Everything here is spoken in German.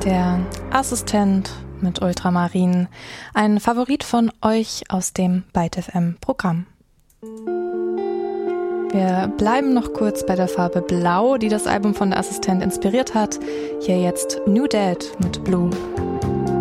Der Assistent mit Ultramarin, ein Favorit von euch aus dem Byte FM Programm. Wir bleiben noch kurz bei der Farbe Blau, die das Album von der Assistent inspiriert hat. Hier jetzt New Dad mit Blue.